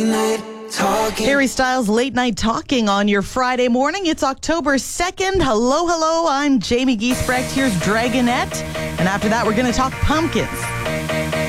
Harry Styles Late Night Talking on your Friday morning. It's October 2nd. Hello. I'm Jamie Giesbrecht. Here's Dragonette. And after that, we're going to talk pumpkins.